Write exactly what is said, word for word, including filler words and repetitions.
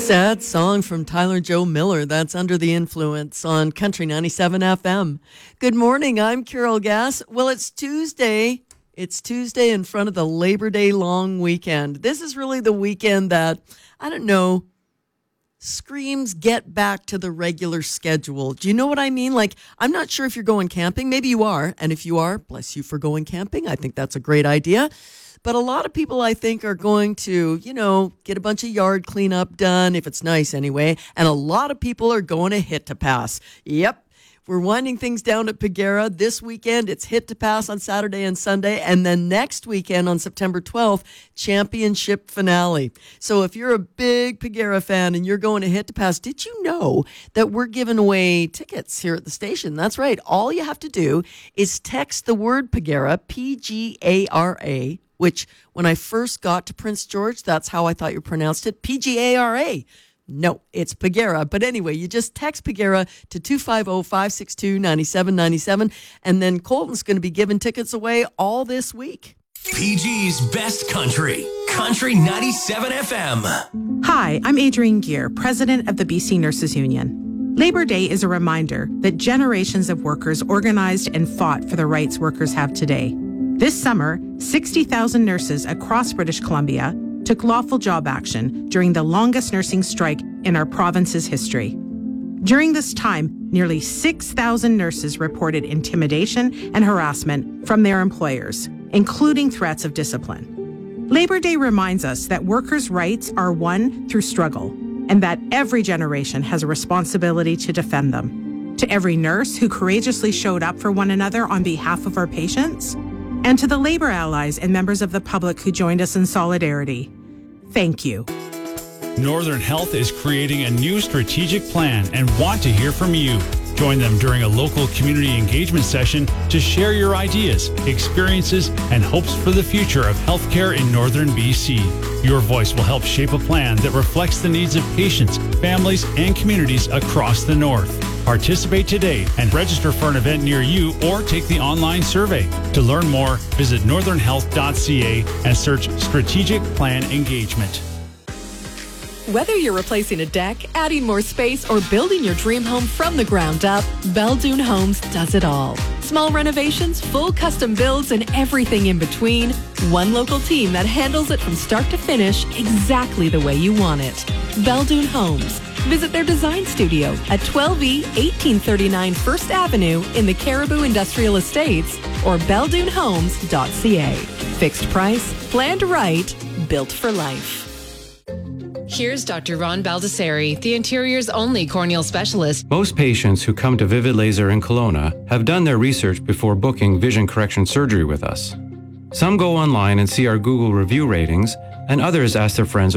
Sad song from Tyler Joe Miller. That's Under the Influence on Country ninety-seven F M. Good morning. I'm Carol Gass. Well, it's Tuesday. It's Tuesday in front of the Labor Day long weekend. This is really the weekend that, I don't know, screams get back to the regular schedule. Do you know what I mean? Like, I'm not sure if you're going camping. Maybe you are. And if you are, bless you for going camping. I think that's a great idea. But a lot of people, I think, are going to, you know, get a bunch of yard cleanup done, if it's nice anyway. And a lot of people are going to Hit to Pass. Yep. We're winding things down at Pagera. This weekend, it's Hit to Pass on Saturday and Sunday. And then next weekend on September twelfth, championship finale. So if you're a big Pagera fan and you're going to Hit to Pass, did you know that we're giving away tickets here at the station? That's right. All you have to do is text the word Pagera, P G A R A, which when I first got to Prince George, that's how I thought you pronounced it, P G A R A. No, it's Pagera. But anyway, you just text Pagera to two five zero, five six two, nine seven nine seven, and then Colton's going to be giving tickets away all this week. P G's Best Country, Country ninety-seven F M. Hi, I'm Adrienne Gear, president of the B C Nurses Union. Labor Day is a reminder that generations of workers organized and fought for the rights workers have today. This summer, sixty thousand nurses across British Columbia took lawful job action during the longest nursing strike in our province's history. During this time, nearly six thousand nurses reported intimidation and harassment from their employers, including threats of discipline. Labor Day reminds us that workers' rights are won through struggle, and that every generation has a responsibility to defend them. To every nurse who courageously showed up for one another on behalf of our patients, and to the labor allies and members of the public who joined us in solidarity, thank you. Northern Health is creating a new strategic plan and want to hear from you. Join them during a local community engagement session to share your ideas, experiences, and hopes for the future of healthcare in Northern B C. Your voice will help shape a plan that reflects the needs of patients, families, and communities across the North. Participate today and register for an event near you or take the online survey. To learn more, visit northern health dot c a and search Strategic Plan Engagement. Whether you're replacing a deck, adding more space, or building your dream home from the ground up, Beldoon Homes does it all. Small renovations, full custom builds, and everything in between. One local team that handles it from start to finish exactly the way you want it. Beldoon Homes. Visit their design studio at twelve E eighteen thirty-nine First Avenue in the Caribou Industrial Estates or beldoon homes dot c a. Fixed price, planned right, built for life. Here's Doctor Ron Baldessari, the interior's only corneal specialist. Most patients who come to Vivid Laser in Kelowna have done their research before booking vision correction surgery with us. Some go online and see our Google review ratings, and others ask their friends